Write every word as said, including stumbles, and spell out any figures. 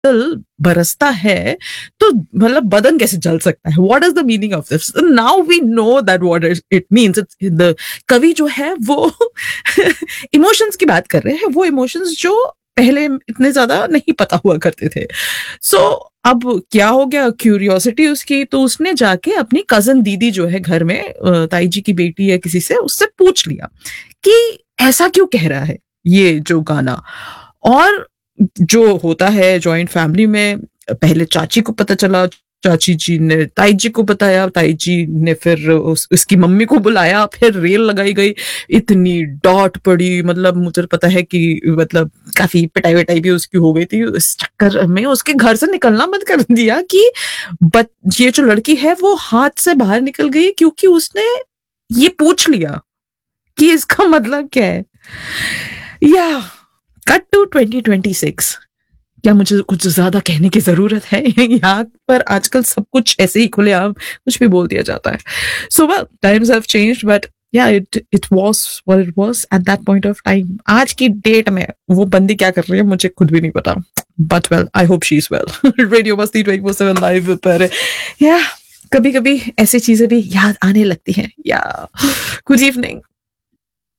बरसता है तो मतलब बदन कैसे जल सकता है? What is the meaning of this? Now we know that what it means. The कवि जो है वो इमोशंस की बात कर रहे हैं, वो इमोशंस जो पहले इतने ज्यादा नहीं पता हुआ करते थे। सो so, अब क्या हो गया, क्यूरियोसिटी उसकी, तो उसने जाके अपनी कजन दीदी जो है घर में, अ, ताई जी की बेटी है किसी से, उससे पूछ लिया कि ऐसा क्यों कह रहा है ये जो गाना। और जो होता है जॉइंट फैमिली में, पहले चाची को पता चला, चाची जी ने ताई जी को बताया, ताई जी ने फिर उस, उसकी मम्मी को बुलाया, फिर रेल लगाई गई, इतनी डांट पड़ी, मतलब मुझे पता है कि मतलब काफी पिटाई विटाई भी उसकी हो गई थी। इस चक्कर में उसके घर से निकलना बंद कर दिया कि बट ये जो लड़की है वो हाथ से बाहर निकल गई क्योंकि उसने ये पूछ लिया कि इसका मतलब क्या है। या cut to twenty twenty six. क्या मुझे कुछ ज्यादा कहने की जरूरत है? यहाँ पर आजकल सब कुछ ऐसे ही खुलेआम कुछ भी बोल दिया जाता है। So well, times have changed, but या it it was what it was at that point of time. आज की डेट में वो बंदी क्या कर रही है मुझे खुद भी नहीं पता, but well I hope she is well. Radio मस्ती ट्वेंटी फोर सेवन लाइव पर या कभी कभी ऐसी चीजें भी याद आने लगती हैं। या गुड इवनिंग।